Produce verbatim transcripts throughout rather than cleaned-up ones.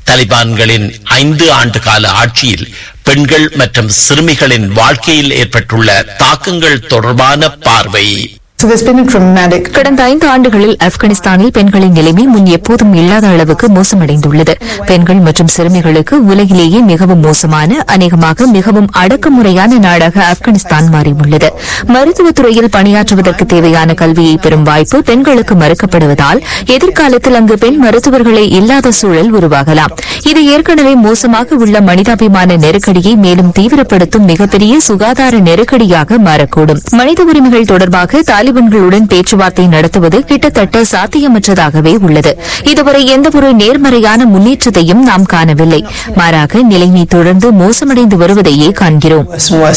தலிபான்களின் ஐந்து ஆண்டு கால ஆட்சியில் பெண்கள் மற்றும் சிறுமிகளின் வாழ்க்கையில் ஏற்பட்டுள்ள தாக்கங்கள் தொடர்பான பார்வை. கடந்த ஐந்து ஆண்டுகளில் ஆப்கானிஸ்தானில் பெண்களின் நிலைமை முன் எப்போதும் இல்லாத அளவுக்கு மோசமடைந்துள்ளது. பெண்கள் மற்றும் சிறுமிகளுக்கு உலகிலேயே மிகவும் மோசமான, அநேகமாக மிகவும் அடக்குமுறையான நாடாக ஆப்கானிஸ்தான் மாறியுள்ளது. மருத்துவத்துறையில் பணியாற்றுவதற்கு தேவையான கல்வியை பெறும் வாய்ப்பு பெண்களுக்கு மறுக்கப்படுவதால் எதிர்காலத்தில் அங்கு பெண் மருத்துவர்களே இல்லாத சூழல் உருவாகலாம். இது ஏற்கனவே மோசமாக உள்ள மனிதாபிமான நெருக்கடியை மேலும் தீவிரப்படுத்தும் மிகப்பெரிய சுகாதார நெருக்கடியாக மாறக்கூடும். மனித உரிமைகள் தொடர்பாக தாலிபான்களுடன் பேச்சுவார்த்தை நடத்துவது கிட்டத்தட்ட சாத்தியமற்றதாகவே உள்ளது. இதுவரை எந்தவொரு நேர்மறையான முன்னேற்றத்தையும் நாம் காணவில்லை. மாறாக நிலைமை தொடர்ந்து மோசமடைந்து வருவதையே காண்கிறோம்.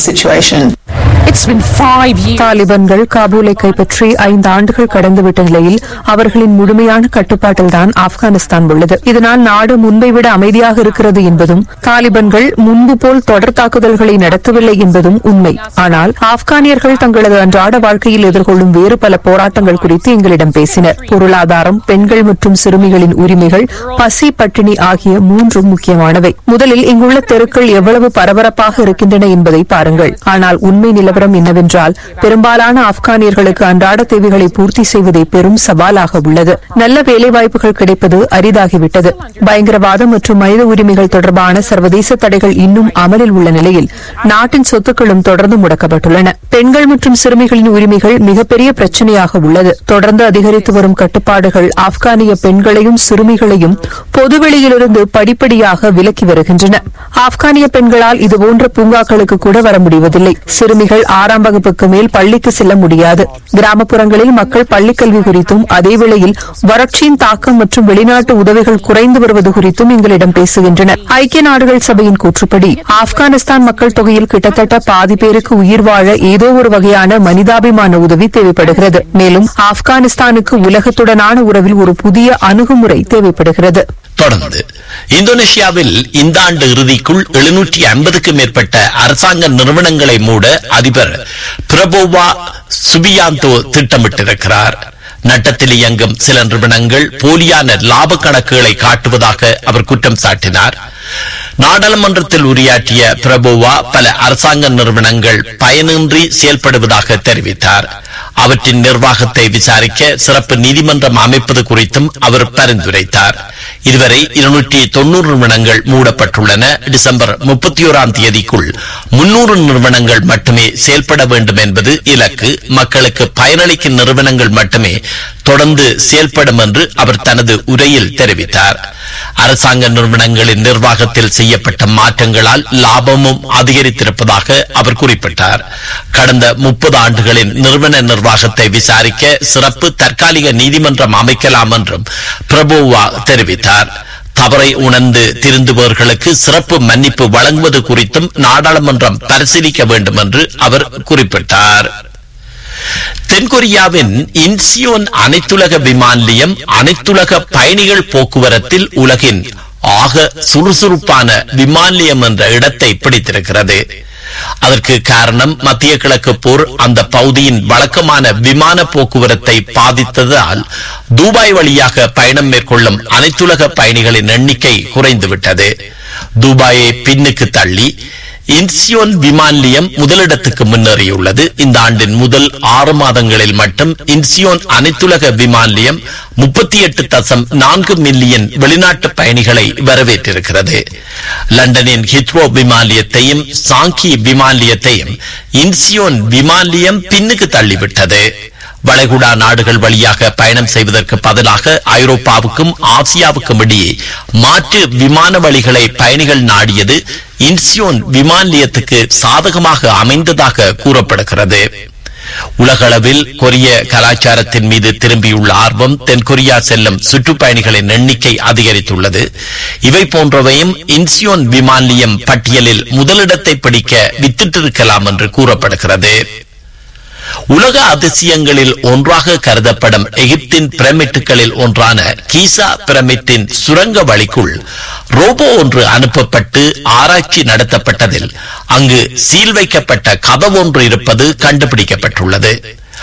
தாலிபான்கள் காபூலை கைப்பற்றி ஐந்து ஆண்டுகள் கடந்துவிட்ட நிலையில் அவர்களின் முழுமையான கட்டுப்பாட்டில்தான் ஆப்கானிஸ்தான் உள்ளது. இதனால் நாடு முன்பை விட அமைதியாக இருக்கிறது என்பதும், தாலிபான்கள் முன்பு போல் தொடர் தாக்குதல்களை நடத்தவில்லை என்பதும் உண்மை. ஆனால் ஆப்கானியர்கள் தங்களது அன்றாட வாழ்க்கையில் எதிர்கொள்ளும் வேறு பல போராட்டங்கள் குறித்து எங்களிடம் பேசினர். பொருளாதாரம், பெண்கள் மற்றும் சிறுமிகளின் உரிமைகள், பசி, பட்டினி ஆகிய மூன்றும் முக்கியமானவை. முதலில் இங்குள்ள தெருக்கள் எவ்வளவு பரபரப்பாக இருக்கின்றன என்பதை பாருங்கள். ஆனால் உண்மை நிலவரம் என்னவென்றால், பெரும்பாலான ஆப்கானியர்களுக்கு அன்றாட தேவைகளை பூர்த்தி செய்வதே பெரும் சவாலாக உள்ளது. நல்ல வேலைவாய்ப்புகள் கிடைப்பது அரிதாகிவிட்டது. பயங்கரவாதம் மற்றும் மனித உரிமைகள் தொடர்பான சர்வதேச தடைகள் இன்னும் அமலில் உள்ள நிலையில் நாட்டின் சொத்துக்களும் தொடர்ந்து முடக்கப்பட்டுள்ளன. பெண்கள் மற்றும் சிறுமிகளின் உரிமைகள் மிகப்பெரிய பிரச்சனையாக உள்ளது. தொடர்ந்து அதிகரித்து வரும் கட்டுப்பாடுகள் ஆப்கானிய பெண்களையும் சிறுமிகளையும் பொதுவெளியிலிருந்து படிப்படியாக விலக்கி வருகின்றன. ஆப்கானிய பெண்களால் இதுபோன்ற பூங்காக்களுக்கு கூட வர முடிவதில்லை. சிறுமிகள் ஆறாம் வகுப்புக்கு மேல் பள்ளிக்கு செல்ல முடியாது. கிராமப்புறங்களில் மக்கள் பள்ளிக்கல்வி குறித்தும், அதேவேளையில் வறட்சியின் தாக்கம் மற்றும் வெளிநாட்டு உதவிகள் குறைந்து வருவது குறித்தும் எங்களிடம் பேசுகின்றனர். ஐக்கிய நாடுகள் சபையின் கூற்றுப்படி ஆப்கானிஸ்தான் மக்கள் தொகையில் கிட்டத்தட்ட பாதி பேருக்கு உயிர் வாழ ஏதோ ஒரு வகையான மனிதாபிமான உதவி தேவைப்படுகிறது. மேலும் ஆப்கானிஸ்தானுக்கு உலகத்துடனான உறவில் ஒரு புதிய அணுகுமுறை தேவைப்படுகிறது. தொடர்ந்து இந்தோனேஷியாவில் இந்த ஆண்டு இறுதிக்குள் எழுநூற்றி ஐம்பதுக்கும் மேற்பட்ட அரசாங்க நிறுவனங்களை மூட அதிபர் பிரபோவா சுபியாந்தோ திட்டமிட்டிருக்கிறார். நட்டத்தில் இயங்கும் சில நிறுவனங்கள் போலியான லாப கணக்குகளை காட்டுவதாக அவர் குற்றம் சாட்டினார். நாடாளுமன்றத்தில் உரையாற்றிய பிரபோவா பல அரசாங்க நிறுவனங்கள் பயனின்றி செயல்படுவதாக தெரிவித்தார். அவற்றின் நிர்வாகத்தை விசாரிக்க சிறப்பு நீதிமன்றம் அமைப்பது குறித்தும் அவர் பரிந்துரைத்தார். இதுவரை இருநூற்றி தொன்னூறு நிறுவனங்கள் மூடப்பட்டுள்ளன. டிசம்பர் முப்பத்தி ஓராம் தேதிக்குள் முன்னூறு நிறுவனங்கள் மட்டுமே செயல்பட வேண்டும் என்பது இலக்கு. மக்களுக்கு பயனளிக்கும் நிறுவனங்கள் மட்டுமே தொடர்ந்து செயல்படும் என்று அவர் தனது உரையில் தெரிவித்தார். அரசாங்க நிறுவனங்களின் நிர்வாகத்தில் செய்யப்பட்ட மாற்றங்களால் லாபமும் அதிகரித்திருப்பதாக அவர் குறிப்பிட்டார். கடந்த முப்பது ஆண்டுகளின் நிறுவன நிர்வாகத்தை விசாரிக்க சிறப்பு தற்காலிக நீதிமன்றம் அமைக்கலாம் என்றும் பிரபோவா தெரிவித்தார். தவறை உணர்ந்து திருந்துபவர்களுக்கு சிறப்பு மன்னிப்பு வழங்குவது குறித்தும் நாடாளுமன்றம் பரிசீலிக்க வேண்டும் என்று அவர் குறிப்பிட்டார். தென்கொரியாவின் இன்சியோன் அனைத்துலக விமான நிலையம் அனைத்துலக பயணிகள் போக்குவரத்தில் உலகின் ஆக சுறுசுறுப்பான விமான நிலையம் என்ற இடத்தை பிடித்திருக்கிறது. அதற்கு காரணம் மத்திய கிழக்கு போர் அந்த பகுதியின் வழக்கமான விமான போக்குவரத்தை பாதித்ததால் துபாய் வழியாக பயணம் மேற்கொள்ளும் அனைத்துலக பயணிகளின் எண்ணிக்கை குறைந்துவிட்டது. துபாயை பின்னுக்கு தள்ளி இன்சியோன் விமான நிலையம் முதலிடத்துக்கு முன்னேறியுள்ளது. இந்த ஆண்டின் முதல் ஆறு மாதங்களில் மட்டும் இன்சியோன் அனைத்துலக விமான நிலையம் முப்பத்தி எட்டு தசம் நான்கு மில்லியன் வெளிநாட்டு பயணிகளை வரவேற்றிருக்கிறது. லண்டனின் ஹித்ரோ விமான நிலையத்தையும் சாங்கி விமான நிலையத்தையும் இன்சியோன் விமான நிலையம் பின்னுக்கு தள்ளிவிட்டது. வளைகுடா நாடுகள் வழியாக பயணம் செய்வதற்கு பதிலாக ஐரோப்பாவுக்கும் ஆசியாவுக்கும் இடையே மாற்று விமான வழிகளை பயணிகள் நாடியது இன்சியோன் விமான நிலையத்துக்கு சாதகமாக அமைந்ததாக கூறப்படுகிறது. உலகளவில் கொரிய கலாச்சாரத்தின் மீது திரும்பியுள்ள ஆர்வம் தென்கொரியா செல்லும் சுற்றுப்பயணிகளின் எண்ணிக்கை அதிகரித்துள்ளது. இவை போன்றவையும் இன்சியோன் விமான நிலையம் பட்டியலில் முதலிடத்தை பிடிக்க வித்திட்டிருக்கலாம் என்று கூறப்படுகிறது. உலக அதிசயங்களில் ஒன்றாக கருதப்படும் எகிப்தின் பிரமிட்டுகளில் ஒன்றான கீசா பிரமிட்டின் சுரங்க வழிக்குள் ரோபோ ஒன்று அனுப்பப்பட்டு ஆராய்ச்சி நடத்தப்பட்டதில் அங்கு சீல் வைக்கப்பட்ட கதவு ஒன்று இருப்பது கண்டுபிடிக்கப்பட்டுள்ளது.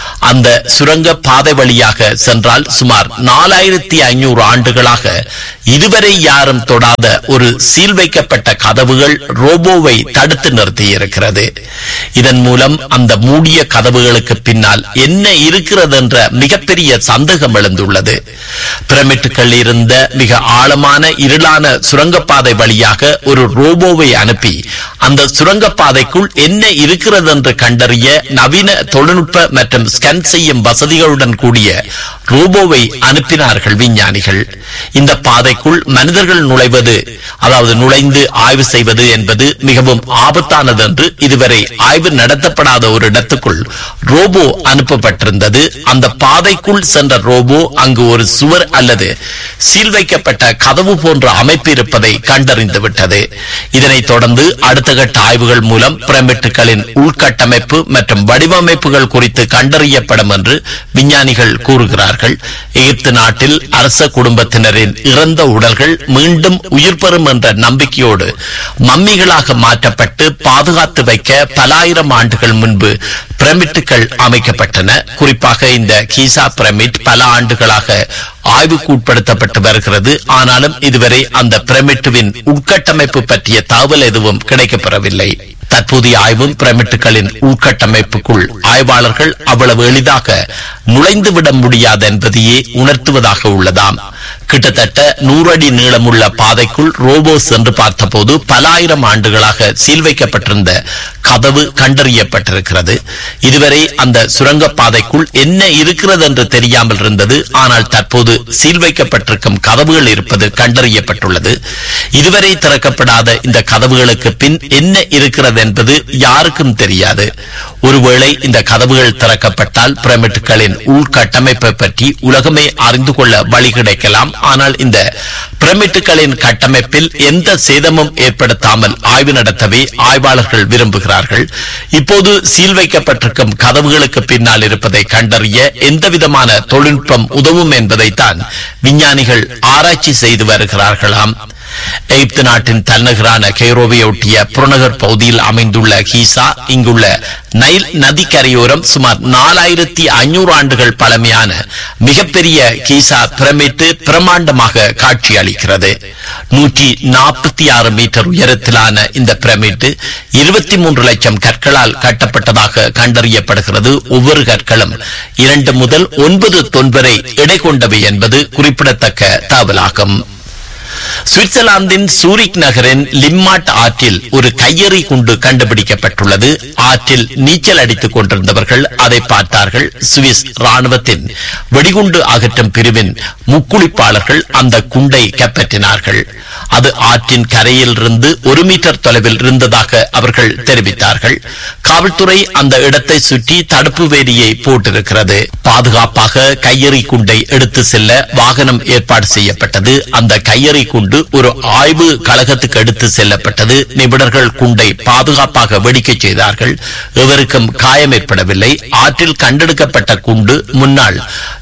அந்த சுரங்க பாதை வழியாக சென்றால் சுமார் நாலாயிரத்தி ஐநூறு ஆண்டுகளாக இதுவரை யாரும் தொடாத ஒரு சீல் வைக்கப்பட்ட கதவுகள் ரோபோவை தடுத்து நிறுத்தியிருக்கிறது. இதன் மூலம் அந்த மூடிய கதவுகளுக்கு பின்னால் என்ன இருக்கிறது என்ற மிகப்பெரிய சந்தேகம் எழுந்துள்ளது. பிரமிட்டுகள் இருந்த மிக ஆழமான இருளான சுரங்கப்பாதை வழியாக ஒரு ரோபோவை அனுப்பி அந்த சுரங்கப்பாதைக்குள் என்ன இருக்கிறது என்று கண்டறிய நவீன தொழில்நுட்ப மற்றும் ஸ்கேன் செய்யும் வசதிகளுடன் கூடிய ரோபோவை அனுப்பினார்கள் விஞ்ஞானிகள். இந்த பாதைக்குள் மனிதர்கள் நுழைவது, அதாவது நுழைந்து ஆய்வு செய்வது என்பது மிகவும் ஆபத்தானது என்று இதுவரை ஆய்வு நடத்தப்படாத ஒரு இடத்துக்குள் ரோபோ அனுப்பப்பட்டிருந்தது. அந்த பாதைக்குள் சென்ற ரோபோ அங்கு ஒரு சுவர் அல்லது சீல் வைக்கப்பட்ட கதவு போன்ற அமைப்பு இருப்பதை கண்டறிந்து விட்டது. இதனைத் தொடர்ந்து அடுத்த கட்ட ஆய்வுகள் மூலம் பிரமிட்டுகளின் உள்கட்டமைப்பு மற்றும் வடிவமைப்புகள் குறித்து கண்டறியப்படும் என்று விஞ்ஞானிகள் கூறுகிறார்கள். எகிப்து நாட்டில் அரச குடும்பத்தினரின் இறந்த உடல்கள் மீண்டும் உயிர் பெறும் என்ற நம்பிக்கையோடு மம்மிகளாக மாற்றப்பட்டு பாதுகாத்து வைக்க பல ஆயிரம் ஆண்டுகள் முன்பு பிரமிட்டுகள் அமைக்கப்பட்டன. குறிப்பாக இந்த கீசா பிரமிட் பல ஆண்டுகளாக ஆய்வுக்கு உட்படுத்தப்பட்டு வருகிறது. ஆனாலும் இதுவரை அந்த பிரமிட்டுவின் உட்கட்டமைப்பு பற்றிய தகவல் எதுவும் கிடைக்கப்பெறவில்லை. தற்போதைய ஆய்வும் பிரமிட்டுகளின் உள்கட்டமைப்புக்குள் ஆய்வாளர்கள் அவ்வளவு எளிதாக நுழைந்துவிட முடியாது என்பதையே உணர்த்துவதாக உள்ளதாம். கிட்டத்தட்ட நூறு அடி நீளமுள்ள பாதைக்குள் ரோபோ சென்று பார்த்தபோது பல ஆயிரம் ஆண்டுகளாக சீல் வைக்கப்பட்டிருந்த கதவு கண்டறியப்பட்டிருக்கிறது. இதுவரை அந்த சுரங்க பாதைக்குள் என்ன இருக்கிறது என்று தெரியாமல் இருந்தது. ஆனால் தற்போது சீல் வைக்கப்பட்டிருக்கும் கதவுகள் இருப்பது கண்டறியப்பட்டுள்ளது. இதுவரை திறக்கப்படாத இந்த கதவுகளுக்கு பின் என்ன இருக்கிறது என்பது யாருக்கும் தெரியாது. ஒருவேளை இந்த கதவுகள் திறக்கப்பட்டால் பிரமிட்டுகளின் உள்கட்டமைப்பை பற்றி உலகமே அறிந்து கொள்ள வழி கிடைக்கலாம். ஆனால் இந்த பிரமிட்டுகளின் கட்டமைப்பில் எந்த சேதமும் ஏற்படுத்தாமல் ஆய்வு நடத்தவே ஆய்வாளர்கள் விரும்புகிறார்கள். இப்போது சீல் வைக்கப்பட்டிருக்கும் கதவுகளுக்கு பின்னால் இருப்பதை கண்டறிய எந்தவிதமான தொழில்நுட்பம் உதவும் என்பதைத்தான் விஞ்ஞானிகள் ஆராய்ச்சி செய்து வருகிறார்களாம். எகிப்து நாட்டின் தலைநகரான கெய்ரோவை ஒட்டிய புறநகர் பகுதியில் அமைந்துள்ள கீசா இங்குள்ள நைல் நதி கரையோரம் சுமார் நாலாயிரத்தி ஐநூறு ஆண்டுகள் பழமையான மிகப்பெரிய கீசா பிரமிட்டு பிரமாண்டமாக காட்சி அளிக்கிறது. நூற்றி நாற்பத்தி ஆறு மீட்டர் உயரத்திலான இந்த பிரமிட்டு இருபத்தி மூன்று லட்சம் கற்களால் கட்டப்பட்டதாக கண்டறியப்படுகிறது. ஒவ்வொரு கற்களும் இரண்டு முதல் ஒன்பது தொன் வரை எடை கொண்டவை என்பது குறிப்பிடத்தக்க தகவலாகும். சுவிட்சர்லாந்தின் சூரிக் நகரின் லிம்மாட் ஆற்றில் ஒரு கையெறி குண்டு கண்டுபிடிக்கப்பட்டுள்ளது. ஆற்றில் நீச்சல் அடித்துக் கொண்டிருந்தவர்கள் அதை பார்த்தார்கள். சுவிஸ் ராணுவத்தின் வெடிகுண்டு அகற்றும் பிரிவின் முக்குளிப்பாளர்கள் அந்த குண்டை கைப்பற்றினார்கள். அது ஆற்றின் கரையில் இருந்து ஒரு மீட்டர் தொலைவில் இருந்ததாக அவர்கள் தெரிவித்தார்கள். காவல்துறை அந்த இடத்தை சுற்றி தடுப்பு வேலியை போட்டிருக்கிறது. பாதுகாப்பாக கையெறி குண்டை எடுத்து செல்ல வாகனம் ஏற்பாடு செய்யப்பட்டது. அந்த கையெறி குண்டு ஒரு ஆய்வு கழகத்துக்கு எடுத்து செல்லப்பட்டது. நிபுணர்கள் குண்டை பாதுகாப்பாக வெடிக்க செய்தார்கள். எவருக்கும் காயம் ஏற்படவில்லை. ஆற்றில் கண்டெடுக்கப்பட்ட குண்டு முன்னாள்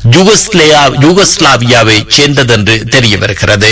யூகோஸ்லாவியாவை சேர்ந்ததென்று தெரிய வருகிறது.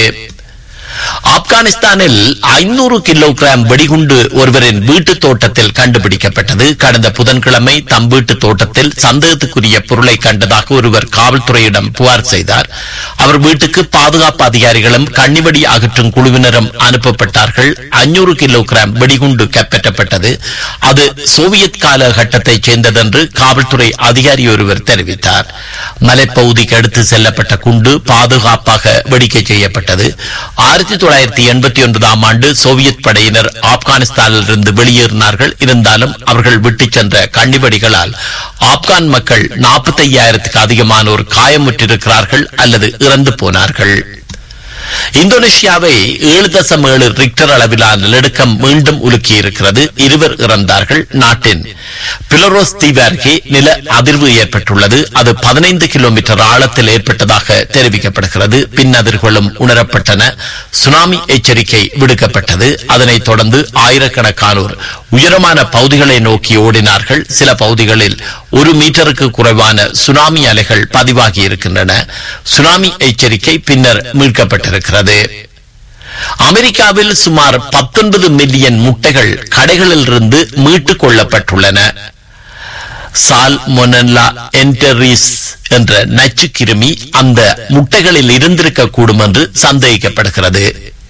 ஆப்கானிஸ்தானில் ஐநூறு கிலோகிராம் வெடிகுண்டு ஒருவரின் வீட்டு தோட்டத்தில் கண்டுபிடிக்கப்பட்டது. கடந்த புதன்கிழமை தம் வீட்டு தோட்டத்தில் சந்தேகத்துக்குரிய பொருளை கண்டதாக ஒருவர் காவல்துறையிடம் புகார் செய்தார். அவர் வீட்டுக்கு பாதுகாப்பு அதிகாரிகளும் கண்ணிவெடி அகற்றும் குழுவினரும் அனுப்பப்பட்டார்கள். ஐநூறு கிலோகிராம் வெடிகுண்டு கைப்பற்றப்பட்டது. அது சோவியத் காலகட்டத்தைச் சேர்ந்தது என்று காவல்துறை அதிகாரி ஒருவர் தெரிவித்தார். மலைப்பகுதிக்கு எடுத்து செல்லப்பட்ட குண்டு பாதுகாப்பாக வெடிக்க செய்யப்பட்டது. ஆயிரத்தி தொள்ளாயிரத்தி எண்பத்தி ஒன்பதாம் ஆண்டு சோவியத் படையினர் ஆப்கானிஸ்தானில் இருந்து வெளியேறினார்கள். இருந்தாலும் அவர்கள் விட்டுச் சென்ற கண்ணிவெடிகளால் ஆப்கான் மக்கள் நாற்பத்தி ஐயாயிரத்துக்கு அதிகமானோர் காயமுற்றிருக்கிறார்கள் அல்லது இறந்து போனார்கள். இந்தோனேஷியாவை ஏழு தசம் ஏழு ரிக்டர் அளவிலான நிலநடுக்கம் மீண்டும் உலுக்கி இருக்கிறது. இருவர் இறந்தார்கள். நாட்டின் பிலரோஸ் தீவு அருகே நில அதிர்வு ஏற்பட்டுள்ளது. அது பதினைந்து கிலோமீட்டர் ஆழத்தில் ஏற்பட்டதாக தெரிவிக்கப்படுகிறது. பின் அதிர்வுகளும் உணரப்பட்டன. சுனாமி எச்சரிக்கை விடுக்கப்பட்டது. அதனைத் தொடர்ந்து ஆயிரக்கணக்கானோர் உயரமான பகுதிகளை நோக்கி ஓடினார்கள். சில பகுதிகளில் ஒரு மீட்டருக்கு குறைவான சுனாமி அலைகள் பதிவாகி இருக்கின்றன. சுனாமி எச்சரிக்கை பின்னர் மீட்கப்பட்டிருக்கிறது. அமெரிக்காவில் சுமார் பத்தொன்பது மில்லியன் முட்டைகள் கடைகளில் இருந்து மீட்டுக் கொள்ளப்பட்டுள்ளன. சால்மொனெல்லா என்டெரிஸ் என்ற நச்சு கிருமி அந்த முட்டைகளில் இருந்திருக்க கூடும் என்று சந்தேகிக்கப்படுகிறது.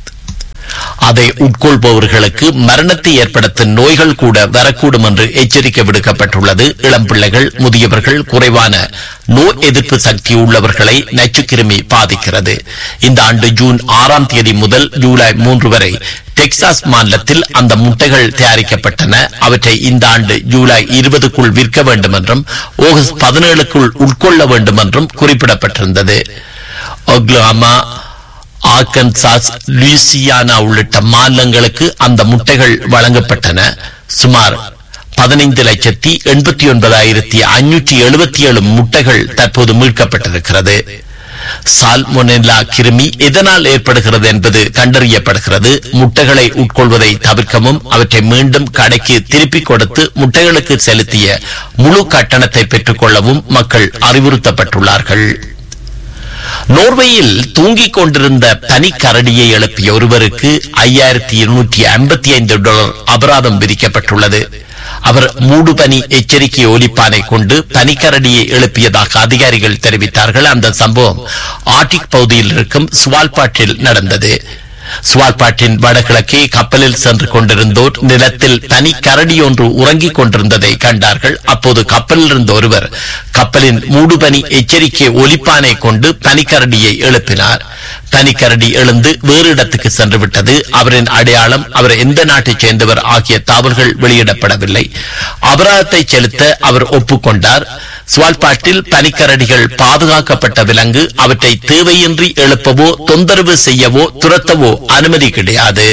அதை உட்கொள்பவர்களுக்கு மரணத்தை ஏற்படுத்தும் நோய்கள் கூட வரக்கூடும் என்று எச்சரிக்கை விடுக்கப்பட்டுள்ளது. இளம் பிள்ளைகள், முதியவர்கள், குறைவான நோய் எதிர்ப்பு சக்தி உள்ளவர்களை நச்சுக்கிருமி பாதிக்கிறது. இந்த ஆண்டு ஜூன் ஆறாம் தேதி முதல் ஜூலை மூன்று வரை டெக்சாஸ் மாநிலத்தில் அந்த முட்டைகள் தயாரிக்கப்பட்டன. அவற்றை இந்த ஆண்டு ஜூலை இருபதுக்குள் விற்க வேண்டும் என்றும் ஆகஸ்ட் பதினேழுக்குள் உட்கொள்ள வேண்டும் என்றும் குறிப்பிடப்பட்டிருந்தது. ஒக்லஹோமா, ஆர்கன்சாஸ், லூசியானா உள்ளிட்ட மாநிலங்களுக்கு அந்த முட்டைகள் வழங்கப்பட்டன. சுமார் பதினைந்து லட்சத்தி எண்பத்தி ஒன்பதாயிரத்தி ஐநூற்றி எழுபத்தி ஏழு முட்டைகள் தற்போது மீட்கப்பட்டிருக்கிறது. சால்மொனெல்லா கிருமி எதனால் ஏற்படுகிறது என்பது கண்டறியப்படுகிறது. முட்டைகளை உட்கொள்வதை தவிர்க்கவும் அவற்றை மீண்டும் கடைக்கு திருப்பிக் கொடுத்து முட்டைகளுக்கு செலுத்திய முழு கட்டணத்தை பெற்றுக் கொள்ளவும் மக்கள் அறிவுறுத்தப்பட்டுள்ளார்கள். நோர்வேயில் தூங்கிக் கொண்டிருந்த பனிக்கரடியை எழுப்பிய ஒருவருக்கு ஐயாயிரத்தி இருநூற்றி ஐம்பத்தி ஐந்து டாலர் அபராதம் விதிக்கப்பட்டுள்ளது. அவர் மூடுபனி எச்சரிக்கை ஒலிப்பானை கொண்டு பனிக்கரடியை எழுப்பியதாக அதிகாரிகள் தெரிவித்தார்கள். அந்த சம்பவம் ஆர்டிக் பகுதியில் இருக்கும் ஸ்வால்பாட்டில் நடந்தது. ஸ்வால்பாட்டின் வடகிழக்கே கப்பலில் சென்று கொண்டிருந்தோர் நிலத்தில் பனி கரடி ஒன்று உறங்கிக் கொண்டிருந்ததை கண்டார்கள். அப்போது கப்பலில் இருந்த ஒருவர் கப்பலின் மூடுபனி எச்சரிக்கை ஒலிப்பானை கொண்டு பனிக்கரடியை எழுப்பினார். பனிக்கரடி எழுந்து வேறு இடத்துக்கு சென்று விட்டது. அவரின் அடையாளம், அவர் எந்த நாட்டைச் சேர்ந்தவர் ஆகிய தகவல்கள் வெளியிடப்படவில்லை. அபராதத்தை செலுத்த அவர் ஒப்புக்கொண்டார். ஸ்வால்பாட்டில் பனிக்கரடிகள் பாதுகாக்கப்பட்ட விலங்கு. அவற்றை தேவையின்றி எழுப்பவோ தொந்தரவு செய்யவோ துரத்தவோ அனுமதி கிடையாது.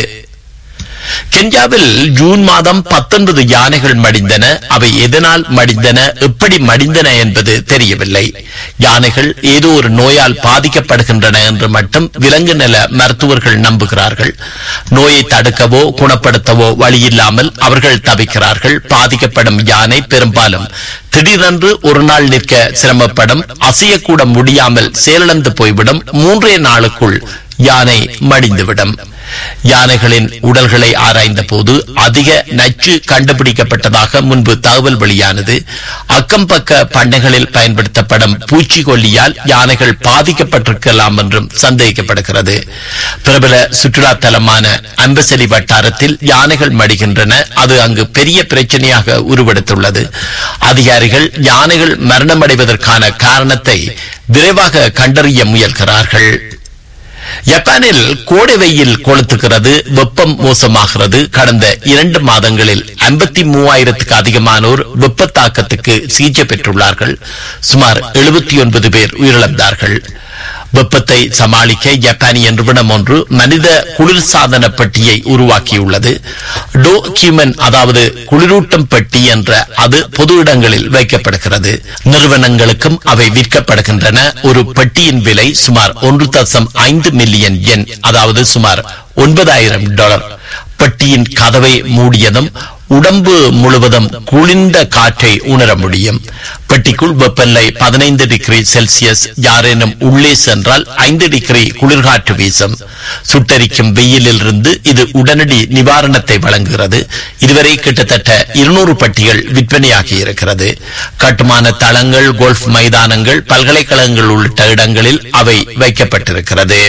கென்யாவில் ஜூன் மாதம் பத்தொன்பது யானைகள் மடிந்தன. அவை எதனால் மடிந்தன, எப்படி மடிந்தன என்பது தெரியவில்லை. யானைகள் ஏதோ ஒரு நோயால் பாதிக்கப்படுகின்றன என்று மட்டும் விலங்கு நல மருத்துவர்கள் நம்புகிறார்கள். நோயை தடுக்கவோ குணப்படுத்தவோ வழியில்லாமல் அவர்கள் தவிக்கிறார்கள். பாதிக்கப்படும் யானை பெரும்பாலும் திடீரென்று ஒரு நாள் நிற்க சிரமப்படும், அசையக்கூட முடியாமல் செயலிழந்து போய்விடும். மூன்றே நாளுக்குள் யானை மடிந்துவிடும். யானைகளின் உடல்களை ஆராய்ந்த போது அதிக நச்சு கண்டுபிடிக்கப்பட்டதாக முன்பு தகவல் வெளியானது. அக்கம் பக்க பண்ணைகளில் பயன்படுத்தப்படும் பூச்சிக்கொல்லியால் யானைகள் பாதிக்கப்பட்டிருக்கலாம் என்றும் சந்தேகிக்கப்படுகிறது. பிரபல சுற்றுலா தலமான அம்பசலி வட்டாரத்தில் யானைகள் மடிகின்றன. அது அங்கு பெரிய பிரச்சனையாக உருவெடுத்துள்ளது. அதிகாரிகள் யானைகள் மரணமடைவதற்கான காரணத்தை விரைவாக கண்டறிய முயல்கிறார்கள். ஜப்பானில் கோடை வெயில் கொளுத்துகிறது, வெப்பம் மோசமாகிறது. கடந்த இரண்டு மாதங்களில் ஐம்பத்தி மூவாயிரத்துக்கு அதிகமானோர் வெப்ப தாக்கத்துக்கு சிகிச்சை பெற்றுள்ளார்கள். சுமார் எழுபத்தி ஒன்பது பேர் உயிரிழந்தார்கள். வெப்பத்தை சமாளிக்க ஜப்பானிய நிறுவனம் ஒன்று மனித குளிர்சாதன பெட்டியை உருவாக்கியுள்ளது. டோ கியூமன், அதாவது குளிரூட்டும் பெட்டி என்ற அது பொது இடங்களில் வைக்கப்படுகிறது. நிறுவனங்களுக்கும் அவை விற்கப்படுகின்றன. ஒரு பெட்டியின் விலை சுமார் ஒன்று தசம் ஐந்து மில்லியன் யென், அதாவது சுமார் ஒன்பதாயிரம் டாலர். பெட்டியின் கதவை மூடியதும் உடம்பு முழுவதும் குளிர்ந்த காற்றை உணர முடியும். பெட்டிக்குள் வெப்பநிலை பதினைந்து டிகிரி செல்சியஸ். யாரேனும் உள்ளே சென்றால் ஐந்து டிகிரி குளிர்காற்று வீசும். சுட்டரிக்கும் வெயிலில் இருந்து இது உடனடி நிவாரணத்தை வழங்குகிறது. இதுவரை கிட்டத்தட்ட இருநூறு பெட்டிகள் விற்பனையாகி இருக்கிறது. கட்டுமான தளங்கள், கோல்ஃப் மைதானங்கள், பல்கலைக்கழகங்கள் உள்ளிட்ட இடங்களில் அவை வைக்கப்பட்டிருக்கிறது.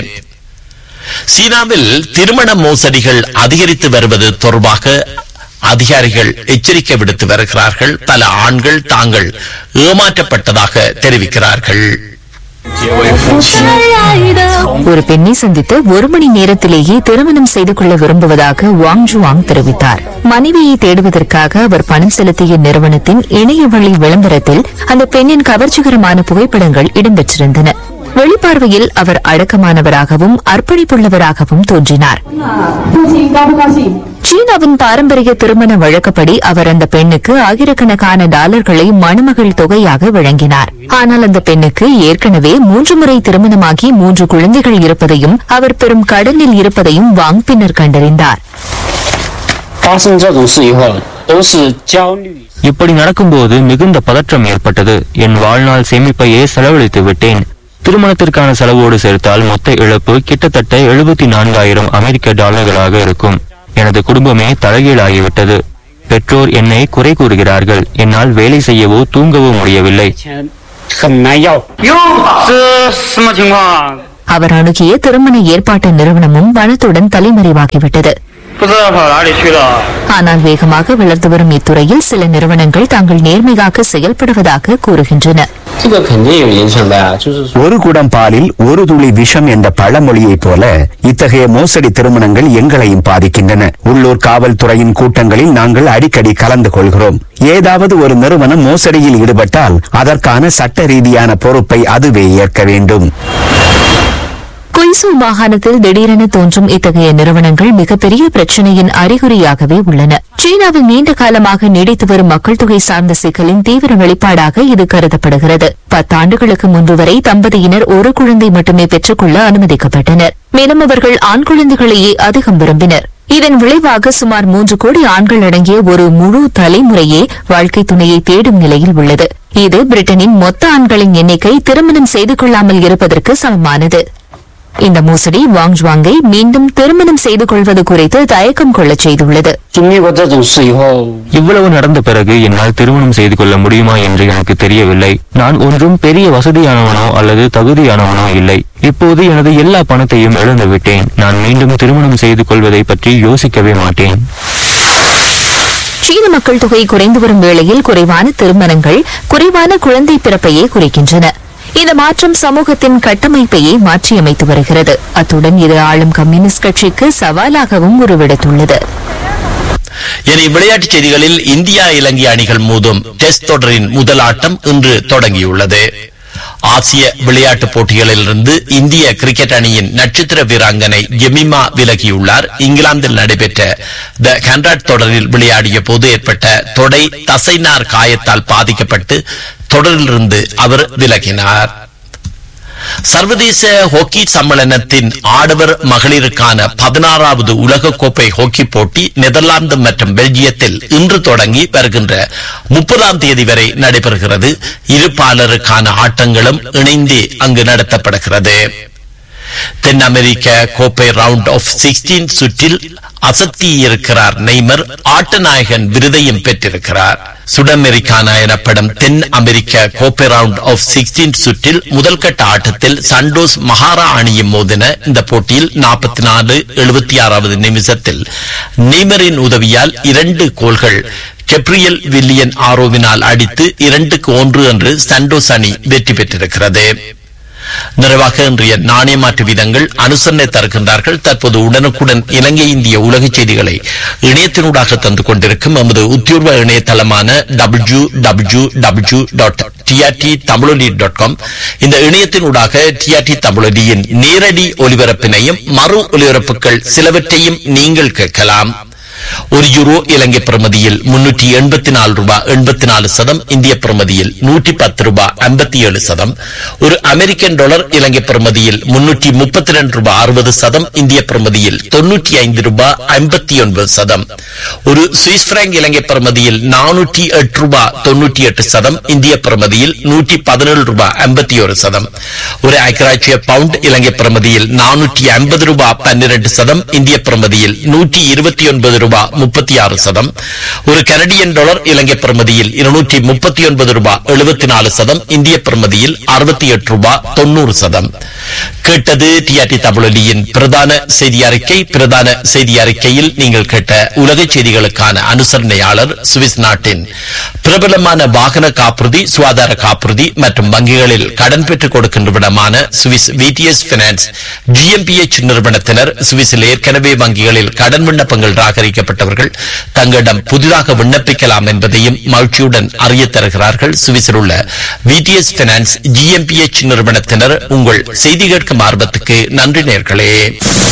சீனாவில் திருமண மோசடிகள் அதிகரித்து வருவது தொடர்பாக அதிகாரிகள் எச்சரிக்கை விடுத்து வருகிறார்கள். பல ஆண்கள் தாங்கள் ஏமாற்றப்பட்டதாக தெரிவிக்கிறார்கள். ஒரு பெண்ணை சந்தித்து ஒரு மணி நேரத்திலேயே திருமணம் செய்து கொள்ள விரும்புவதாக வாங் ஜுவாங் தெரிவித்தார். மனைவியை தேடுவதற்காக அவர் பணம் செலுத்திய நிறுவனத்தின் இணையவழி விளம்பரத்தில் அந்த பெண்ணின் கவர்ச்சிகரமான புகைப்படங்கள் இடம்பெற்றிருந்தன. வெளிப்பார்வையில் அவர் அடக்கமானவராகவும் அர்ப்பணிப்புள்ளவராகவும் தோன்றினார். சீனாவின் பாரம்பரிய திருமண வழக்கப்படி அவர் அந்த பெண்ணுக்கு ஆயிரக்கணக்கான டாலர்களை மணமகள் தொகையாக வழங்கினார். ஆனால் அந்த பெண்ணுக்கு ஏற்கனவே மூன்று முறை திருமணமாகி மூன்று குழந்தைகள் இருப்பதையும் அவர் பெரும் கடனில் இருப்பதையும் வாங் பின்னர் கண்டறிந்தார். இப்படி நடக்கும்போது மிகுந்த பதற்றம் ஏற்பட்டது. என் வாழ்நாள் சேமிப்பையே செலவழித்து விட்டேன். திருமணத்திற்கான செலவோடு சேர்த்தால் மொத்த இழப்பு கிட்டத்தட்ட எழுபத்தி நான்காயிரம் அமெரிக்க டாலர்களாக இருக்கும். எனது குடும்பமே தலைகீழாகிவிட்டது. பெற்றோர் என்னை குறை கூறுகிறார்கள். என்னால் வேலை செய்யவோ தூங்கவோ முடியவில்லை. 很难要。哟，这什么情况？ அவர் அணுகிய திருமண ஏற்பாட்டு நிறுவனமும் பணத்துடன் தலைமறைவாகிவிட்டது. 不知道跑哪里去了。 ஆனால் வேகமாக வளர்ந்து வரும் இத்துறையில் சில நிறுவனங்கள் தாங்கள் நேர்மையாக செயல்படுவதாக கூறுகின்றன. 这个肯定有影响的啊，就是说 ஒரு குடம் பாலில் ஒரு துளி விஷம் என்ற பழமொழியைப் போல இத்தகைய மோசடி திருமணங்கள் எங்களையும் பாதிக்கின்றன. உள்ளூர் காவல்துறையின் கூட்டங்களில் நாங்கள் அடிக்கடி கலந்து கொள்கிறோம். ஏதாவது ஒரு நிறுவனம் மோசடியில் ஈடுபட்டால் அதற்கான சட்ட ரீதியான பொறுப்பை அதுவே ஏற்க வேண்டும். குயிசு மாகாணத்தில் திடீரென தோன்றும் இத்தகைய நிறுவனங்கள் மிகப்பெரிய பிரச்சினையின் அறிகுறியாகவே உள்ளன. சீனாவில் நீண்ட காலமாக நீடித்து வரும் மக்கள் தொகை சார்ந்த சிக்கலின் தீவிர வெளிப்பாடாக இது கருதப்படுகிறது. பத்தாண்டுகளுக்கு முன்பு வரை தம்பதியினர் ஒரு குழந்தை மட்டுமே பெற்றுக்கொள்ள அனுமதிக்கப்பட்டனர். மேலும் அவர்கள் ஆண் குழந்தைகளையே அதிகம் விரும்பினர். இதன் விளைவாக சுமார் மூன்று கோடி ஆண்கள் அடங்கிய ஒரு முழு தலைமுறையே வாழ்க்கை துணையை தேடும் நிலையில் உள்ளது. இது பிரிட்டனின் மொத்த ஆண்களின் எண்ணிக்கை திருமணம் செய்து கொள்ளாமல் இருப்பதற்கு சமமானது. இந்த மோசடி வாங் ஜுவாங்கை மீண்டும் திருமணம் செய்து கொள்வது குறித்து தயக்கம் கொள்ளச் செய்துள்ளது. 经历过这种事以后， இவ்வளவு நடந்த பிறகு என்னால் திருமணம் செய்து கொள்ள முடியுமா என்று எனக்கு தெரியவில்லை. நான் ஒன்றும் பெரிய வசதியானவனோ அல்லது தகுதியானவனோ இல்லை. இப்போது எனது எல்லா பணத்தையும் இழந்து விட்டேன். நான் மீண்டும் திருமணம் செய்து கொள்வதை பற்றி யோசிக்கவே மாட்டேன். சீன மக்கள் தொகை குறைந்து வரும் வேளையில் குறைவான திருமணங்கள் குறைவான குழந்தை பிறப்பையே குறிக்கின்றன. இந்த மாற்றம் சமூகத்தின் கட்டமைப்பையே மாற்றியமைத்து வருகிறது. அத்துடன் இது ஆளும் கம்யூனிஸ்ட் கட்சிக்கு சவாலாகவும் உருவெடுத்துள்ளது. இனி விளையாட்டுச் செய்திகளில் இந்தியா இலங்கை அணிகள் மோதும் டெஸ்ட் தொடரின் முதல் ஆட்டம் இன்று தொடங்கியுள்ளது. ஆசிய விளையாட்டுப் போட்டிகளிலிருந்து இந்திய கிரிக்கெட் அணியின் நட்சத்திர வீராங்கனை ஜெமிமா விலகியுள்ளார். இங்கிலாந்தில் நடைபெற்ற த கன்ராட் தொடரில் விளையாடிய போது ஏற்பட்ட தொடை தசைநார் காயத்தால் பாதிக்கப்பட்டு தொடரிலிருந்து அவர் விலகினார். சர்வதேச ஹாக்கி சம்மேளனத்தின் ஆடவர் மகளிருக்கான பதினாறாவது உலகக்கோப்பை ஹாக்கி போட்டி நெதர்லாந்து மற்றும் பெல்ஜியத்தில் இன்று தொடங்கி வருகின்ற முப்பதாம் தேதி வரை நடைபெறுகிறது. இருபாலருக்கான ஆட்டங்களும் இணைந்தே அங்கு நடத்தப்படுகிறது. தென் அமெரிக்க கோப்பை ரவுண்ட் ஆஃப் சிக்ஸ்டீன் சுற்றில் அசத்தியிருக்கிறார் நெய்மர். ஆட்ட நாயகன் விருதையும் பெற்றிருக்கிறார். சுடமெரிக்கானா எனப்படும் தென் அமெரிக்க கோப்பை ரவுண்ட் ஆஃப் சிக்ஸ்டீன் சுற்றில் முதல் கட்ட ஆட்டத்தில் சண்டோஸ் மகாரா அணியும் மோதின இந்த போட்டியில் நாற்பத்தி நாலு எழுபத்தி ஆறாவது நிமிஷத்தில் நெய்மரின் உதவியால் இரண்டு கோல்கள் கெப்ரியல் வில்லியன் ஆரோவினால் அடித்து இரண்டுக்கு ஒன்று என்று சண்டோஸ் அணி வெற்றி பெற்றிருக்கிறது. நிறைவாக இன்றைய நாணய மாற்று வீதங்கள் அனுசரணை தருகின்றார்கள். தற்போது உடனுக்குடன் இலங்கை இந்திய உலக செய்திகளை இணையத்தினூடாக தந்து கொண்டிருக்கும் நமது உத்தியோர்வ இணையதளமான W W W dot TRT தமிழொலி டாட் காம் இந்த இணையத்தினூடாக டிஆர்டி தமிழொலியின் நேரடி ஒலிபரப்பினையும் மறு ஒலிபரப்புகள் சிலவற்றையும் நீங்கள் கேட்கலாம். ஒரு யூரோ இலங்கை பிரமதியில் முன்னூற்றி எண்பத்தி நாலு ரூபாய் எண்பத்தி நாலு சதம், இந்திய பிரமதியில் நூற்றி பத்து ரூபாய் ஐம்பத்தி ஏழு சதம். ஒரு அமெரிக்கன் டாலர் இலங்கை பிரமதியில் முன்னூற்றி முப்பத்தி ரெண்டு ரூபாய் அறுபது சதம், இந்திய பிரமதியில் தொன்னூற்றி ஐந்து ரூபாய் ஐம்பத்தி ஒன்பது சதம். ஒரு சுவிஸ் பிராங்க் இலங்கை பிரமதியில் நானூற்றி எட்டு ரூபாய் தொன்னூற்றி எட்டு சதம், இந்திய பிரமதியில் நூற்றி பதினேழு ரூபாய் ஐம்பத்தி ஒரு சதம். ஒரு ஐக்கிய பவுண்ட் இலங்கை பிரமதியில் நானூற்றி ஐம்பது ரூபாய் பன்னிரண்டு சதம், இந்திய பிரமதியில் நூற்றி இருபத்தி ஒன்பது ரூபாய் முப்பத்தி ஆறு சதம். ஒரு கனடியன் டாலர் இலங்கை பிரமதியில் இருநூற்றி முப்பத்தி ஒன்பது ரூபாய் எழுபத்தி நாலு சதம், இந்திய பிரமதியில் அறுபத்தி எட்டு ரூபாய் தொண்ணூறு சதம். கேட்டது டிஆர்டி தமிழொலியின் பிரதான செய்தி அறிக்கை. பிரதான செய்தி அறிக்கையில் நீங்கள் கேட்ட உலக செய்திகளுக்கான அனுசரணையாளர் சுவிஸ் நாட்டின் பிரபலமான வாகன காப்புறுதி, சுகாதார காப்புறுதி மற்றும் வங்கிகளில் கடன் பெற்றுக் கொடுக்கின்ற விடமான சுவிஸ் விடிஎஸ் பைனான்ஸ் ஜிஎம்பிஎச் நிறுவனத்தினர். சுவிஸில் ஏற்கனவே வங்கிகளில் கடன் விண்ணப்பங்கள் ராகரிக்கப்பட்டவர்கள் தங்களிடம் புதிதாக விண்ணப்பிக்கலாம் என்பதையும் மகிழ்ச்சியுடன் அறிய தருகிறார்கள். சுவிஸில் உள்ள விடிஎஸ் பைனான்ஸ் ஜிஎம்பிஎச் நிறுவனத்தினர். உங்கள் செய்தி கேட்கும் ஆர்வத்துக்கு நன்றி நேயர்களே.